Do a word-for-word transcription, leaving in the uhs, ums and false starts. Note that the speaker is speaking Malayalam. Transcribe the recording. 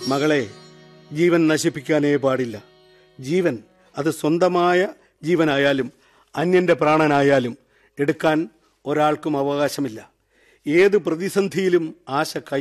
മകളെ, ജീവൻ നശിപ്പിക്കാനേ പാടില്ല. ജീവൻ അത് സ്വന്തമായ ജീവനായാലും അന്യന്റെ പ്രാണനായാലും എടുക്കാൻ ഒരാൾക്കും അവകാശമില്ല. ഏത് പ്രതിസന്ധിയിലും ആശ കൈ